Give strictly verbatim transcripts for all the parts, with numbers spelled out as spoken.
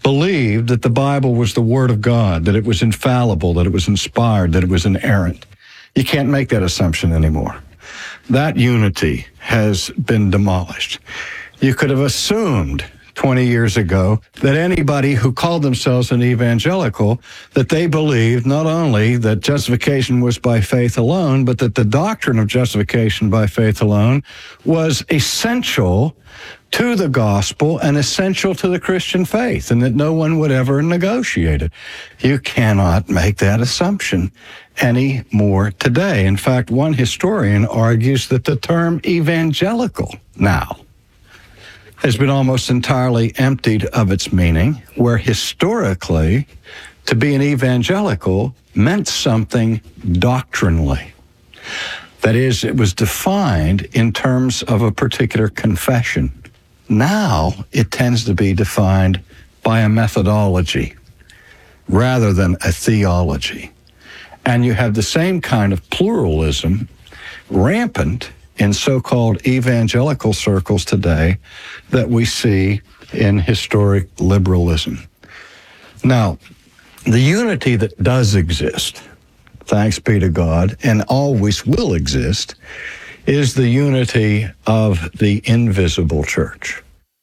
believed that the Bible was the Word of God, that it was infallible, that it was inspired, that it was inerrant. You can't make that assumption anymore. That unity has been demolished. You could have assumed twenty years ago that anybody who called themselves an evangelical, that they believed not only that justification was by faith alone, but that the doctrine of justification by faith alone was essential to the gospel and essential to the Christian faith, and that no one would ever negotiate it. You cannot make that assumption anymore today. In fact, one historian argues that the term evangelical now has been almost entirely emptied of its meaning, where historically, to be an evangelical meant something doctrinally. That is, it was defined in terms of a particular confession. Now, it tends to be defined by a methodology rather than a theology. And you have the same kind of pluralism rampant in so-called evangelical circles today that we see in historic liberalism. Now, the unity that does exist, thanks be to God, and always will exist, is the unity of the invisible church.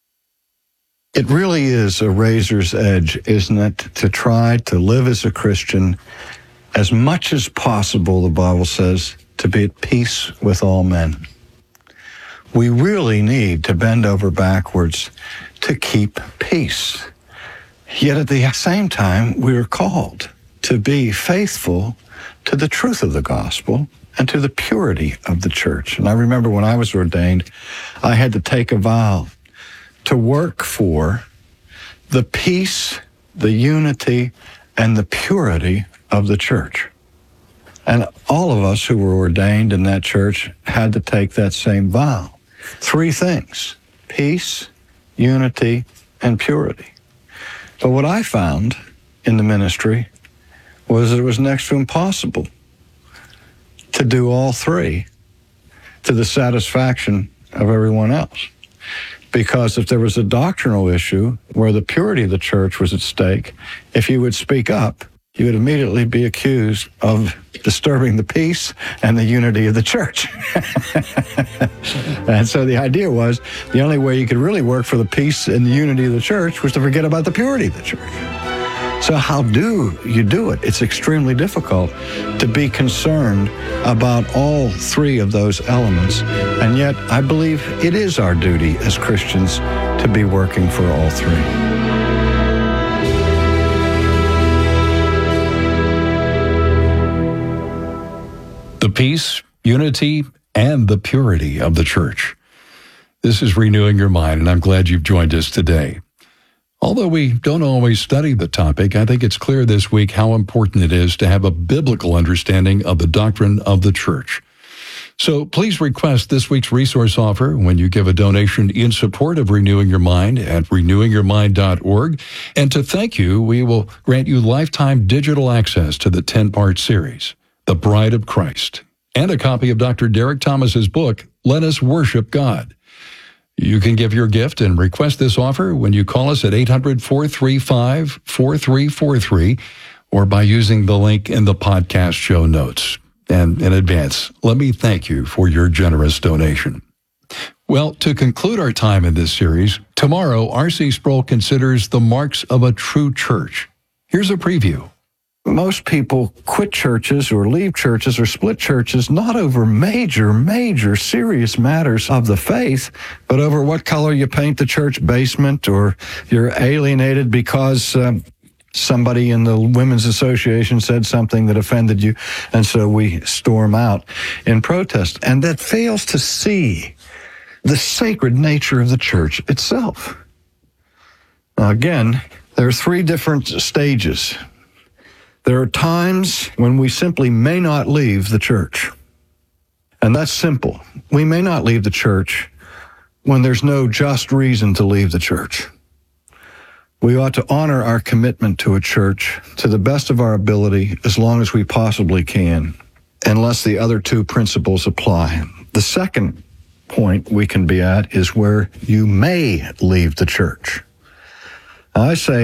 It really is a razor's edge, isn't it, to try to live as a Christian as much as possible, the Bible says, to be at peace with all men. We really need to bend over backwards to keep peace. Yet at the same time, we are called to be faithful to the truth of the gospel and to the purity of the church. And I remember when I was ordained, I had to take a vow to work for the peace, the unity, and the purity of the church. And all of us who were ordained in that church had to take that same vow. Three things: peace, unity, and purity. But what I found in the ministry was that it was next to impossible to do all three to the satisfaction of everyone else. Because if there was a doctrinal issue where the purity of the church was at stake, if you would speak up, you would immediately be accused of disturbing the peace and the unity of the church. And so the idea was the only way you could really work for the peace and the unity of the church was to forget about the purity of the church. So how do you do it? It's extremely difficult to be concerned about all three of those elements. And yet, I believe it is our duty as Christians to be working for all three. The peace, unity, and the purity of the church. This is Renewing Your Mind, and I'm glad you've joined us today. Although we don't always study the topic, I think it's clear this week how important it is to have a biblical understanding of the doctrine of the church. So please request this week's resource offer when you give a donation in support of Renewing Your Mind at renewing your mind dot org. And to thank you, we will grant you lifetime digital access to the ten-part series, The Bride of Christ, and a copy of Doctor Derek Thomas's book, Let Us Worship God. You can give your gift and request this offer when you call us at eight hundred, four three five, four three four three or by using the link in the podcast show notes. And in advance, let me thank you for your generous donation. Well, to conclude our time in this series, tomorrow R C Sproul considers the marks of a true church. Here's a preview. Most people quit churches or leave churches or split churches not over major, major serious matters of the faith, but over what color you paint the church basement, or you're alienated because um, somebody in the Women's Association said something that offended you, and so we storm out in protest. And that fails to see the sacred nature of the church itself. Now, again, there are three different stages. There are times when we simply may not leave the church. And that's simple. We may not leave the church when there's no just reason to leave the church. We ought to honor our commitment to a church to the best of our ability as long as we possibly can, unless the other two principles apply. The second point we can be at is where you may leave the church. I say